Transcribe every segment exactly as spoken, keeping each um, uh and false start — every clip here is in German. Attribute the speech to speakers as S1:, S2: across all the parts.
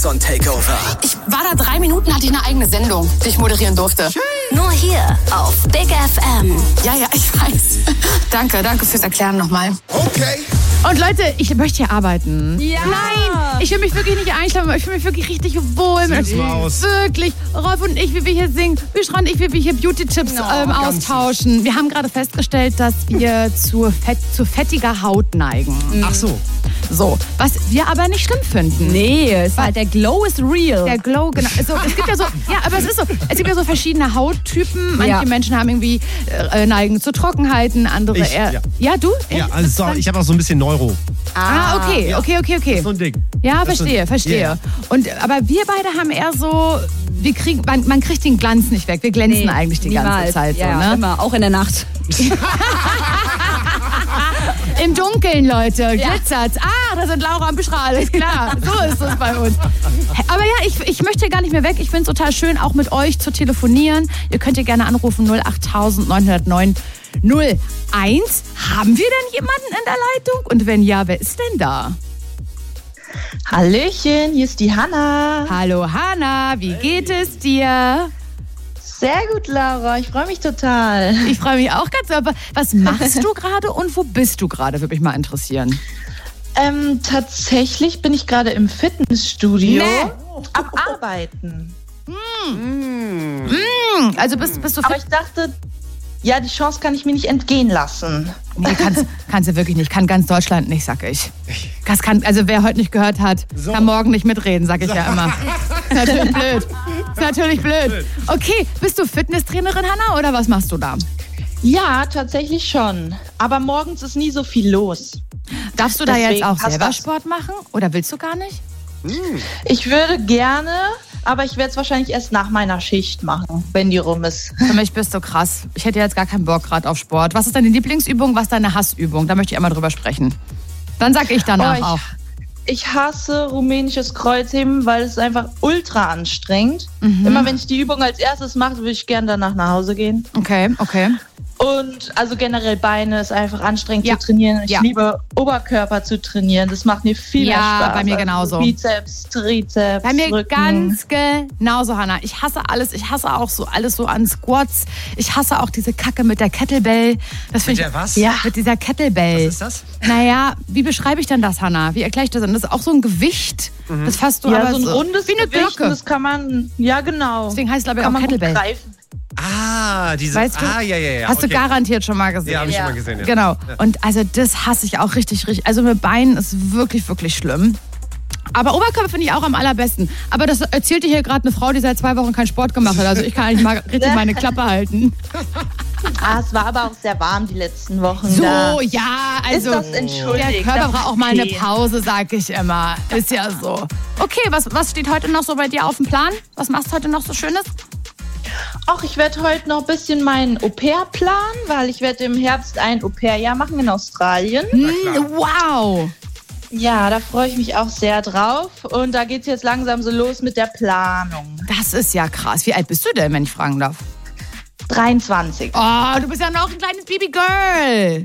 S1: Carlson Takeover.
S2: Ich war da drei Minuten, hatte ich eine eigene Sendung, die ich moderieren durfte.
S1: Schön.
S3: Nur hier auf Big F M.
S2: Ja, ja, ich weiß. Danke, danke fürs Erklären nochmal.
S1: Okay.
S4: Und Leute, ich möchte hier arbeiten.
S5: Ja.
S4: Nein, ich will mich wirklich nicht einschlafen, ich fühle mich wirklich richtig wohl.
S6: Sieht so aus.
S4: Wirklich. Rolf und ich, wie wir hier singen, Büschra und ich, wie wir hier Beauty-Tipps
S5: No,
S4: ähm, austauschen. Wir haben gerade festgestellt, dass wir zu, fett, zu fettiger Haut neigen.
S6: Ach so.
S4: So, was wir aber nicht schlimm finden.
S5: Nee, es war, der Glow ist real.
S4: Der Glow, genau. Also, es gibt ja so, ja, aber es ist so, es gibt ja so verschiedene Hauttypen. Manche
S5: Ja.
S4: Menschen haben irgendwie äh, neigen zu Trockenheiten, andere
S6: Ich,
S4: eher.
S6: ja.
S4: Ja, du?
S6: Ja,
S4: Echt?
S6: also ich habe auch so ein bisschen Neuro.
S4: Ah, okay, okay, okay, okay.
S6: So ein Ding.
S4: Ja,
S6: Das ist
S4: verstehe,
S6: ein-
S4: verstehe.
S6: Yeah.
S4: Und aber wir beide haben eher so, wir kriegen, man, man kriegt den Glanz nicht weg. Wir glänzen eigentlich die ganze
S5: niemals.
S4: Zeit so,
S5: ja,
S4: ne?
S5: immer, auch in der Nacht.
S4: Im Dunkeln, Leute, glitzert's. Ah, da sind Laura und Büschra, alles klar. So ist es bei uns. Aber ja, ich, ich möchte gar nicht mehr weg. Ich finde es total schön, auch mit euch zu telefonieren. Ihr könnt ihr gerne anrufen, null acht neun null neun null eins. Haben wir denn jemanden in der Leitung? Und wenn ja, wer ist denn da?
S7: Hallöchen, hier ist die Hanna.
S4: Hallo Hanna, wie geht es dir?
S7: Sehr gut, Laura. Ich freue mich total.
S4: Ich freue mich auch ganz. Aber was machst du gerade und wo bist du gerade? Würde mich mal interessieren.
S7: Ähm, tatsächlich bin ich gerade im Fitnessstudio
S4: Nee.
S7: am Arbeiten.
S4: Also bist, bist du
S7: Aber
S4: fit?
S7: ich dachte, ja, die Chance kann ich mir nicht entgehen lassen.
S4: Nee, kannst, kannst du wirklich nicht. Kann ganz Deutschland nicht, sag ich. Das kann, also wer heute nicht gehört hat,
S6: So.
S4: kann morgen nicht mitreden, sag ich ja immer. Ist natürlich blöd. Ist natürlich blöd. Okay, bist du Fitnesstrainerin, Hanna, oder was machst du da?
S7: Ja, tatsächlich schon. Aber morgens ist nie so viel los.
S4: Darfst du da
S7: Deswegen
S4: jetzt auch
S7: passt
S4: selber
S7: das.
S4: Sport machen? Oder willst du gar nicht?
S7: Ich würde gerne, aber ich werde es wahrscheinlich erst nach meiner Schicht machen, wenn die rum ist.
S4: Für mich bist du krass. Ich hätte jetzt gar keinen Bock gerade auf Sport. Was ist deine Lieblingsübung, was ist deine Hassübung? Da möchte ich einmal drüber sprechen. Dann sag ich danach
S7: Oh, ich-
S4: auch.
S7: Ich hasse rumänisches Kreuzheben, weil es ist einfach ultra anstrengend. Immer wenn ich die Übung als erstes mache, würde ich gerne danach nach Hause gehen.
S4: Okay, okay.
S7: Und also generell Beine ist einfach anstrengend
S4: Ja.
S7: zu trainieren. Ich
S4: Ja.
S7: liebe Oberkörper zu trainieren. Das macht mir viel
S4: Ja,
S7: mehr Spaß.
S4: bei mir
S7: Also
S4: genauso.
S7: Bizeps, Trizeps,
S4: Bei mir
S7: Rücken.
S4: ganz genauso, Hanna. Ich hasse alles. Ich hasse auch so alles so an Squats. Ich hasse auch diese Kacke mit der Kettlebell. Das
S6: Mit
S4: finde ich,
S6: der was?
S4: Ja, mit dieser Kettlebell.
S6: Was ist das?
S4: Naja, wie beschreibe ich denn das, Hanna? Wie erkläre ich das denn? Das ist auch so ein Gewicht. Das fasst du
S7: Ja,
S4: aber
S7: so ein rundes
S4: wie eine
S7: Gewicht,
S4: Glocke.
S7: das kann man, ja genau.
S4: Deswegen heißt es, glaube ich,
S7: kann
S4: auch
S7: man gut
S4: Kettlebell.
S7: greifen.
S6: Ah, diese.
S4: Weißt du?
S6: Ah, ja, ja, ja.
S4: Hast
S6: okay.
S4: du garantiert schon mal gesehen.
S6: Ja, habe ich
S7: Ja.
S6: schon mal gesehen. Ja.
S4: Genau. Und also das hasse ich auch richtig, richtig. Also mit Beinen ist wirklich, wirklich schlimm. Aber Oberkörper finde ich auch am allerbesten. Aber das erzählt dir hier gerade eine Frau, die seit zwei Wochen keinen Sport gemacht hat. Also ich kann eigentlich mal richtig meine Klappe halten.
S7: Ah, es war aber auch sehr warm die letzten Wochen.
S4: So,
S7: da.
S4: ja, also
S7: ist das entschuldigt.
S4: der Körper
S7: das
S4: braucht auch
S7: ist
S4: mal eine
S7: okay.
S4: Pause, sag ich immer. Ist ja so. Okay, was, was steht heute noch so bei dir auf dem Plan? Was machst du heute noch so Schönes?
S7: Ach, ich werde heute noch ein bisschen meinen Au-pair planen, weil ich werde im Herbst ein Au-pair-Jahr machen in Australien.
S4: Hm, wow.
S7: Ja, da freue ich mich auch sehr drauf. Und da geht es jetzt langsam so los mit der Planung.
S4: Das ist ja krass. Wie alt bist du denn, wenn ich fragen darf?
S7: dreiundzwanzig.
S4: Oh, du bist ja noch ein kleines Babygirl.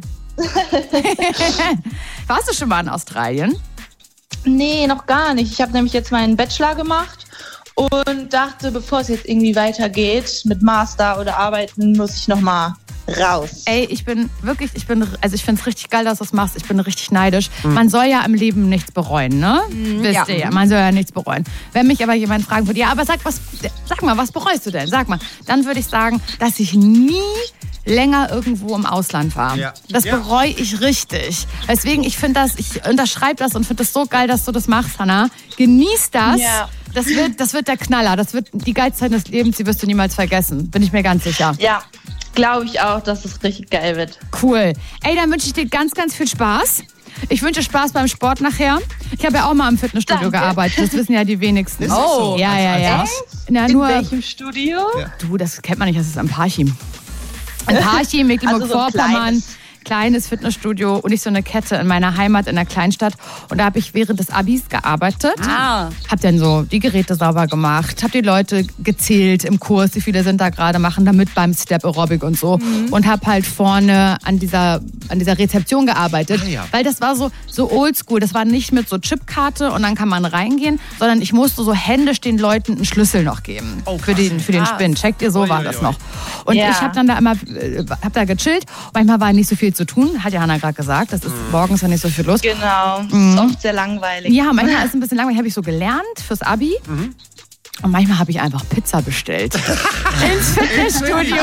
S4: Warst du schon mal in Australien?
S7: Nee, noch gar nicht. Ich habe nämlich jetzt meinen Bachelor gemacht und dachte, bevor es jetzt irgendwie weitergeht mit Master oder Arbeiten, muss ich noch mal raus.
S4: Ey, ich bin wirklich, ich bin, also ich finde es richtig geil, dass du das machst. Ich bin richtig neidisch. Man soll ja im Leben nichts bereuen, ne? Wisst
S5: ja.
S4: ihr ja, man soll ja nichts bereuen. Wenn mich aber jemand fragen würde, ja, aber sag, was, sag mal, was bereust du denn? Sag mal. Dann würde ich sagen, dass ich nie länger irgendwo im Ausland war.
S6: Ja.
S4: Das
S6: Ja.
S4: bereue ich richtig. Deswegen, ich finde das, ich unterschreibe das und finde das so geil, dass du das machst, Hanna. Genieß das.
S7: Ja.
S4: Das wird, das wird der Knaller. Das wird die Geilzeit des Lebens, die wirst du niemals vergessen. Bin ich mir ganz sicher.
S7: Ja, glaube ich auch, dass es richtig geil wird.
S4: Cool. Ey, dann wünsche ich dir ganz, ganz viel Spaß. Ich wünsche Spaß beim Sport nachher. Ich habe ja auch mal im Fitnessstudio
S7: Danke.
S4: gearbeitet. Das wissen ja die wenigsten.
S6: Ist das so?
S4: Ja,
S6: Als-
S4: ja,
S6: als
S4: ja.
S6: was?
S4: Na,
S7: In
S4: nur,
S7: welchem Studio?
S4: du, das kennt man nicht, das ist am Parchim. Ein Parchim, Mecklenburg-Vorpommern.
S7: Also so ein kleines.
S4: kleines Fitnessstudio und nicht so eine Kette in meiner Heimat in der Kleinstadt. Und da habe ich während des Abis gearbeitet.
S5: Ah.
S4: Hab dann so die Geräte sauber gemacht, hab die Leute gezählt im Kurs, wie viele sind da gerade, machen damit beim Step Aerobic und so. Mhm. Und hab halt vorne an dieser, an dieser Rezeption gearbeitet. Ah, ja. Weil das war so, so oldschool. Das war nicht mit so Chipkarte und dann kann man reingehen, sondern ich musste so händisch den Leuten einen Schlüssel noch geben. Oh, für den, für den ah. Spin. Checkt ihr, so oi, war oi, das oi. noch. Und ja. ich hab dann da immer, hab da gechillt. Manchmal war nicht so viel zu tun, hat ja Hannah gerade gesagt. Das ist mhm. morgens ja nicht so viel los.
S7: Genau,
S4: mhm.
S7: ist oft sehr langweilig.
S4: Ja, manchmal ist es ein bisschen langweilig. Habe ich so gelernt fürs Abi. Mhm. Und manchmal habe ich einfach Pizza bestellt. Ins Fitnessstudio.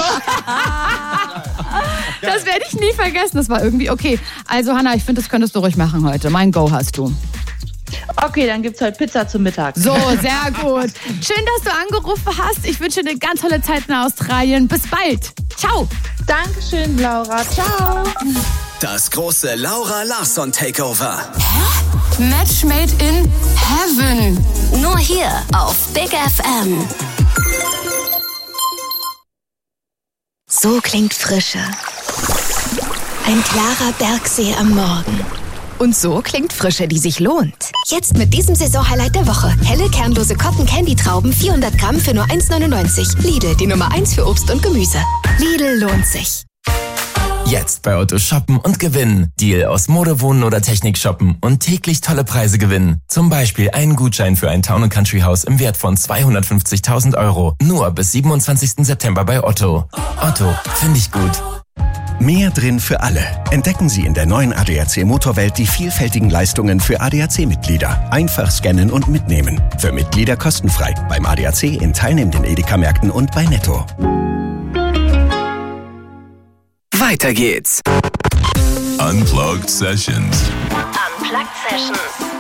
S4: Das werde ich nie vergessen. Das war irgendwie okay. Also Hannah, ich finde, das könntest du ruhig machen heute. Mein Go hast du.
S7: Okay, dann gibt's heute Pizza zum Mittag.
S4: So, sehr gut. Schön, dass du angerufen hast. Ich wünsche dir eine ganz tolle Zeit in Australien. Bis bald. Ciao.
S7: Dankeschön, Laura. Ciao.
S1: Das große Laura Larsson Takeover.
S2: Hä? Match made in heaven.
S3: Nur hier auf Big F M. So klingt Frische. Ein klarer Bergsee am Morgen. Und so klingt Frische, die sich lohnt. Jetzt mit diesem Saisonhighlight der Woche. Helle, kernlose Cotton-Candy-Trauben, vierhundert Gramm für nur eins neunundneunzig. Lidl, die Nummer eins für Obst und Gemüse. Lidl lohnt sich.
S8: Jetzt bei Otto shoppen und gewinnen. Deal aus Mode, Wohnen oder Technik shoppen und täglich tolle Preise gewinnen. Zum Beispiel einen Gutschein für ein Town- und Country Haus im Wert von zweihundertfünfzigtausend Euro. Nur bis siebenundzwanzigsten September bei Otto. Otto, finde ich gut.
S9: Mehr drin für alle. Entdecken Sie in der neuen A D A C Motorwelt die vielfältigen Leistungen für A D A C-Mitglieder. Einfach scannen und mitnehmen. Für Mitglieder kostenfrei. Beim A D A C in teilnehmenden Edeka-Märkten und bei Netto.
S1: Weiter geht's.
S10: Unplugged Sessions.
S3: Unplugged Sessions.